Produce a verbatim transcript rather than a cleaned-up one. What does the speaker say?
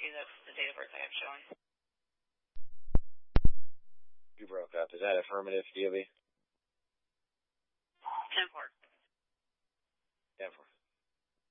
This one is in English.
you. That's the date of birth I have showing. You broke up. Is that affirmative, D O B? ten four.